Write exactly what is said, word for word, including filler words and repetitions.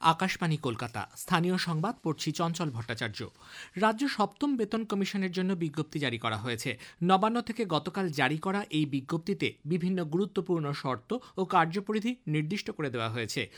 আকাশবাণী কলকাতা স্থানীয় সংবাদ পড়ছি চঞ্চল ভট্টাচার্য। রাজ্য সপ্তম বেতন কমিশনের জন্য বিজ্ঞপ্তি জারি করা হয়েছে। নবান্ন থেকে গতকাল জারি করা এই বিজ্ঞপ্তিতে বিভিন্ন গুরুত্বপূর্ণ শর্ত ও কার্যপরিধি নির্দিষ্ট করে দেওয়া হয়েছে।